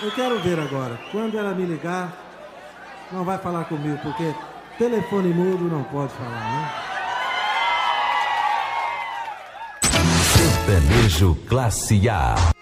Eu quero ver agora. Quando ela me ligar, não vai falar comigo, porque telefone mudo não pode falar, né? Sertanejo Classe A.